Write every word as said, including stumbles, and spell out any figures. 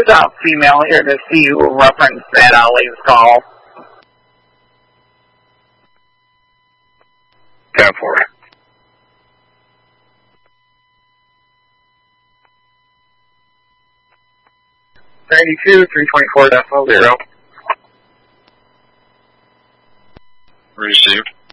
is a female here to see you reference that Ali's call. ten four. ninety-two, three twenty-four, decimal zero. Received.